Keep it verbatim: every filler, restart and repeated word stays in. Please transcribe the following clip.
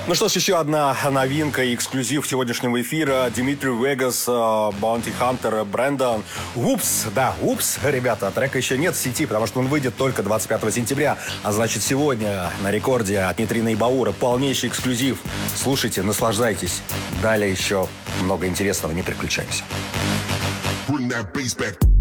Ну что ж, еще одна новинка и эксклюзив сегодняшнего эфира. Димитри Вегас, Баунти Хантер, Брэндон. Упс, да, упс, ребята, трека еще нет в сети, потому что он выйдет только двадцать пятого сентября. А значит, сегодня на рекорде от Нитрина и Баура полнейший эксклюзив. Слушайте, наслаждайтесь. Далее еще много интересного, не переключаемся.